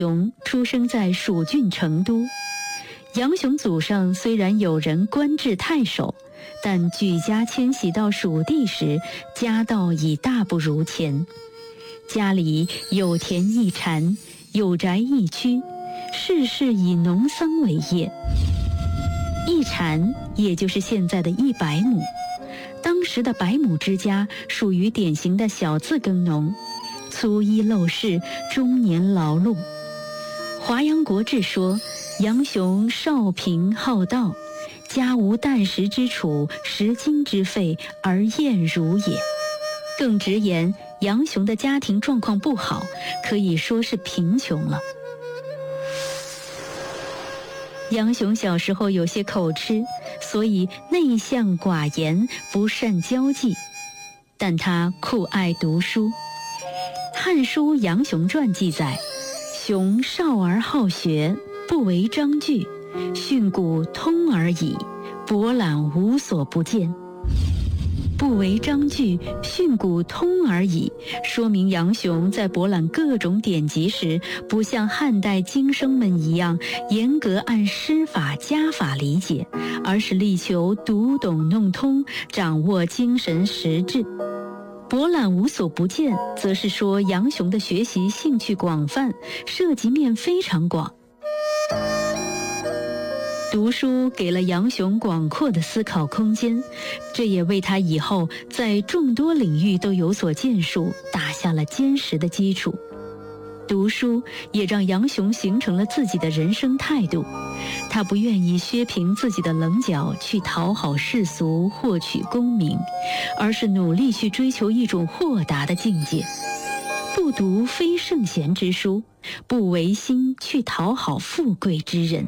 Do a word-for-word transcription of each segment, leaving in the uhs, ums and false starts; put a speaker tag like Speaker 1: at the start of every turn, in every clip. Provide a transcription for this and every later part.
Speaker 1: 雄出生在蜀郡成都。杨雄祖上虽然有人官至太守，但举家迁徙到蜀地时，家道已大不如前。家里有田一产，有宅一区，事事以农桑为业。一产也就是现在的一百亩，当时的百亩之家属于典型的小字耕农，粗衣陋室，终年劳碌。华阳国志说，杨雄少贫好道，家无啖食之处，食金之费，而厌儒也。更直言，杨雄的家庭状况不好，可以说是贫穷了。杨雄小时候有些口吃，所以内向寡言，不善交际，但他酷爱读书。《汉书·杨雄传》记载，雄少而好学，不为章句，训诂通而已，博览无所不见。不为章句，训诂通而已，说明杨雄在博览各种典籍时，不像汉代经生们一样严格按师法家法理解，而是力求读懂弄通，掌握精神实质。博览无所不见，则是说杨雄的学习兴趣广泛，涉及面非常广。读书给了杨雄广阔的思考空间，这也为他以后在众多领域都有所建树打下了坚实的基础。读书也让杨雄形成了自己的人生态度，他不愿意削平自己的棱角去讨好世俗，获取功名，而是努力去追求一种豁达的境界。不读非圣贤之书，不违心去讨好富贵之人。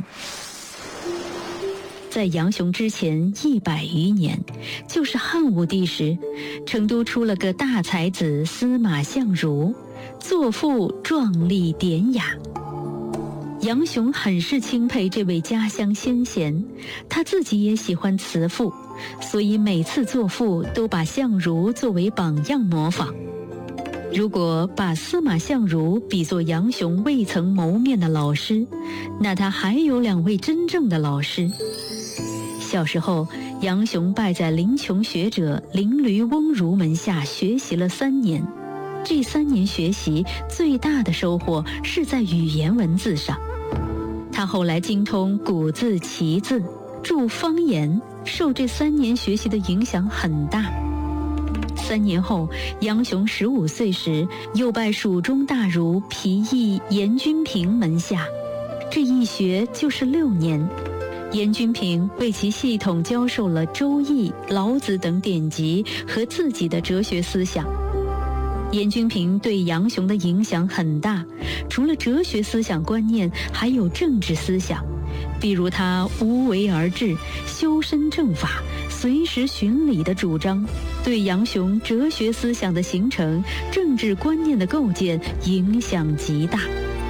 Speaker 1: 在杨雄之前一百余年，就是汉武帝时，成都出了个大才子司马相如，作赋壮丽典雅。杨雄很是钦佩这位家乡先贤，他自己也喜欢辞赋，所以每次作赋都把相如作为榜样模仿。如果把司马相如比作杨雄未曾谋面的老师，那他还有两位真正的老师。小时候，杨雄拜在林琼学者林驴翁儒门下学习了三年。这三年学习最大的收获是在语言文字上。他后来精通古字奇字，著方言，受这三年学习的影响很大。三年后，杨雄十五岁时，又拜蜀中大儒皮逸严君平门下，这一学就是六年。严君平为其系统教授了《周易》《老子》等典籍和自己的哲学思想。严君平对杨雄的影响很大，除了哲学思想观念，还有政治思想，比如他无为而治、修身正法、随时循礼的主张，对杨雄哲学思想的形成、政治观念的构建影响极大。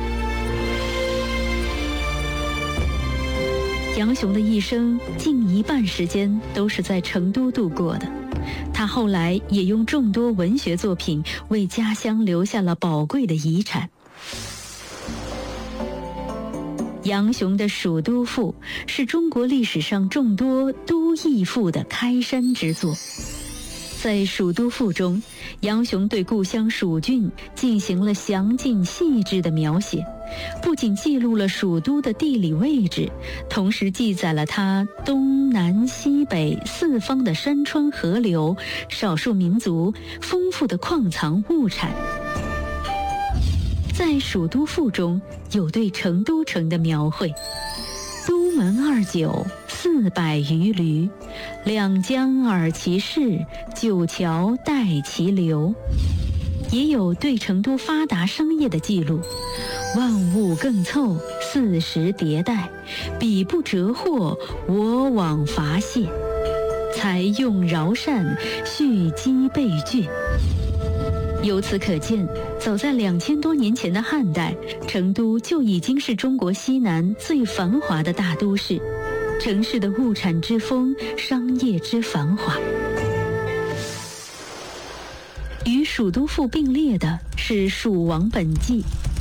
Speaker 1: 杨雄的一生近一半时间都是在成都度过的，他后来也用众多文学作品为家乡留下了宝贵的遗产。杨雄的《蜀都赋》是中国历史上众多都邑赋的开山之作。在《蜀都赋》中，杨雄对故乡蜀郡进行了详尽细致的描写，不仅记录了蜀都的地理位置，同时记载了它东南西北四方的山川河流、少数民族、丰富的矿藏物产。在《蜀都赋》中有对成都城的描绘：都门二九，四百余驴，两江尔其势，九桥带其流。也有对成都发达商业的记录：万物更凑，四时迭代，彼不折货，我往伐谢，财用饶善，蓄积备具。由此可见，早在两千多年前的汉代，成都就已经是中国西南最繁华的大都市，城市的物产之丰，商业之繁华。与《蜀都赋》并列的是《蜀王本纪》，